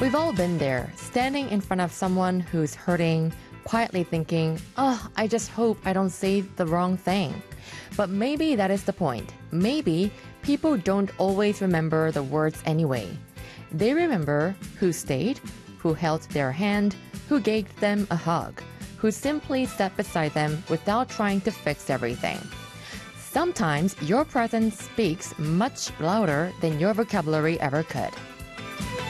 We've all been there, standing in front of someone who's hurting, quietly thinking, oh, I just hope I don't say the wrong thing. But maybe that is the point. Maybe people don't always remember the words anyway. They remember who stayed, who held their hand, who gave them a hug, who simply sat beside them without trying to fix everything. Sometimes your presence speaks much louder than your vocabulary ever could.